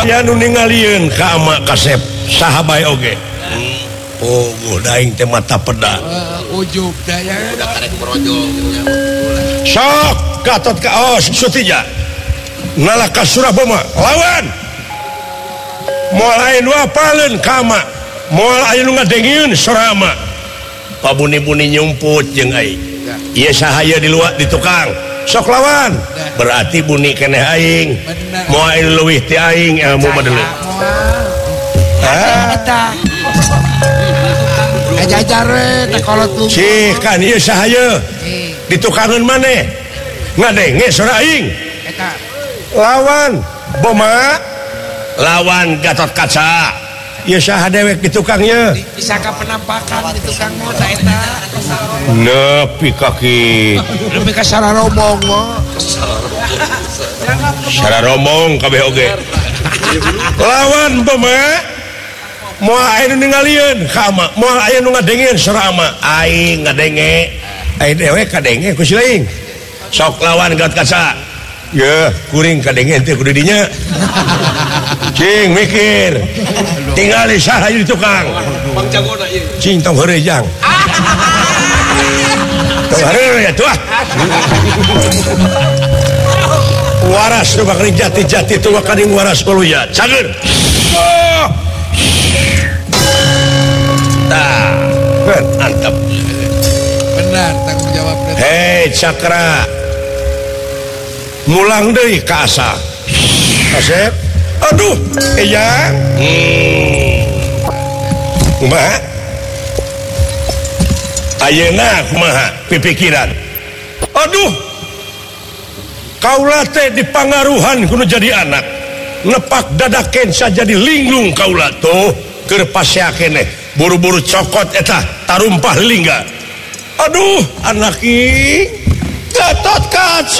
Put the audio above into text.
aya nu ningalieun ka ama kasep saha bae oge. Daing teh mata peda. Ujub daya udah karek brojol gitu. Sok Gatot Kaos Sutija. Nalaka Suraboma lawan. Moal aya nu apaleun ka ama. Moal aya nu ngadengieun sorama. Pabuni-buni nyumput jeung aing. Ieu sahaya di luar di tukang. Sok lawan. Berarti buni keneh aing. Moal aya leuwih ti aing ilmu mah deuleu. Eta. Ajajar we teh kolot lu. Cih kan ieu sahaya. Ditukangeun maneh. Ngadenge sora aing. Eta. Lawan Boma. Lawan Gatot Kaca. Ieu saha dewek di tukangnya? Disangka penampakan di tukang mah eta. Nepi kaki. Nepi ka sararomong mah. Sararomong kabeh oge. Lawan Boma. Moal aya nu ningalieun ka ama, moal aya nu ngadengieun sora ama. Aing ngadenge. Aing dewek kadenge ku si leuing. Sok lawan Gatot Kaca. Ya, kuring kadenge teh kudu dinya. Cing mikir. Tinggali saha di tukang. Bang jagona ieu. Cing tong heureujang. Tong hareureung ya tuah. Waras nu bakal jati-jati tuh bakal waras kuluya. Cager. Tah, mantap. Benar tanggung jawab. Hei Cakra. Mulang deui ka asa. Kasep. Aduh, iya. Kumaha? Ayeuna kumaha pipikiran? Aduh. Kaula teh dipangaruhan kudu jadi anak. Nepak dadakeun saja di linglung kaula tuh keur pasea keneh. Buru-buru cokot eta tarumpah lingga. Aduh, anak ing Gatot Kaca.